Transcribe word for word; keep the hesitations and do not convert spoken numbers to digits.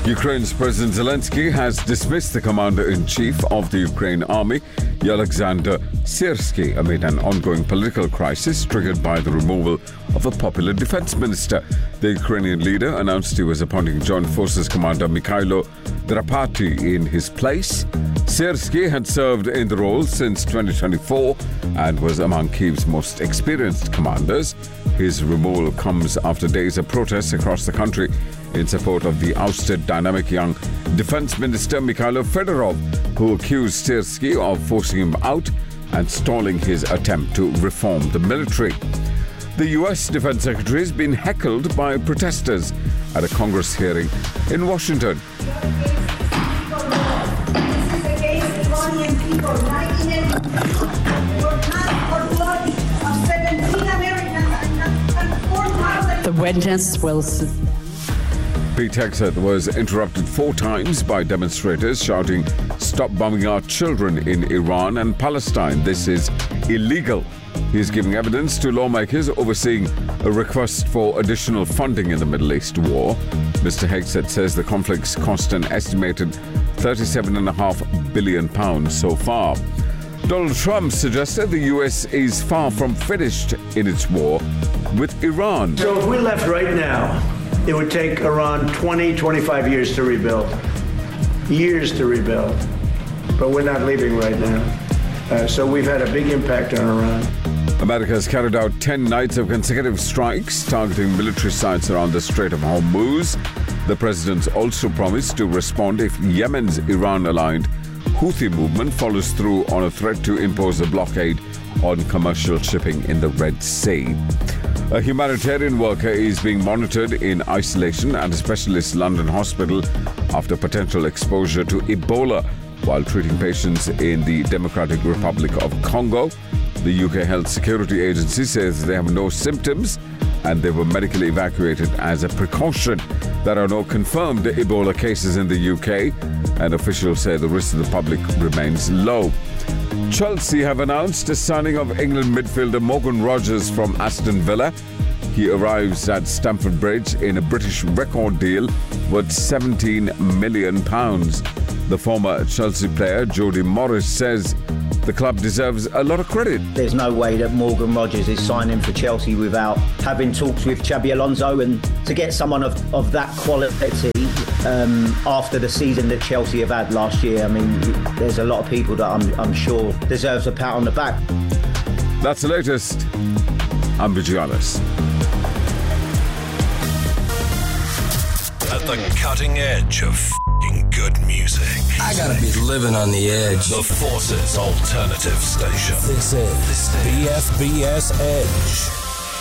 Ukraine's President Zelensky has dismissed the commander-in-chief of the Ukraine army, Alexander Syrsky, amid an ongoing political crisis triggered by the removal of a popular defense minister. The Ukrainian leader announced he was appointing Joint Forces Commander Mikhailo Drapati in his place. Syrsky had served in the role since twenty twenty-four and was among Kyiv's most experienced commanders. His removal comes after days of protests across the country in support of the ousted dynamic young Defense Minister Mikhailo Fedorov, who accused Syrsky of forcing him out and stalling his attempt to reform the military. The U S Defense Secretary has been heckled by protesters at a Congress hearing in Washington. The witness will suspend. Pete Hegseth was interrupted four times by demonstrators shouting, "Stop bombing our children" in Iran and Palestine. This is illegal. He is giving evidence to lawmakers overseeing a request for additional funding in the Middle East war. Mister Hegseth says the conflict's cost an estimated thirty-seven point five billion pounds so far. Donald Trump suggested the U S is far from finished in its war with Iran. So if we left right now, it would take Iran twenty, twenty-five years to rebuild. Years to rebuild. But we're not leaving right now. Uh, so we've had a big impact on Iran. America has carried out ten nights of consecutive strikes targeting military sites around the Strait of Hormuz. The president also promised to respond if Yemen's Iran-aligned Houthi movement follows through on a threat to impose a blockade on commercial shipping in the Red Sea. A humanitarian worker is being monitored in isolation at a specialist London hospital after potential exposure to Ebola while treating patients in the Democratic Republic of Congo. The U K Health Security Agency says they have no symptoms and they were medically evacuated as a precaution. There are no confirmed Ebola cases in the U K, and officials say the risk to the public remains low. Chelsea have announced the signing of England midfielder Morgan Rogers from Aston Villa. He arrives at Stamford Bridge in a British record deal worth seventeen million pounds. The former Chelsea player, Jody Morris, says the club deserves a lot of credit. There's no way that Morgan Rogers is signing for Chelsea without having talks with Xabi Alonso, and to get someone of, of that quality um, after the season that Chelsea have had last year, I mean, there's a lot of people that I'm, I'm sure deserves a pat on the back. That's the latest. I'm Vigianis. At the cutting edge of f***ing good music. I gotta be living on the edge. The Forces Alternative Station. This is B F B S Edge.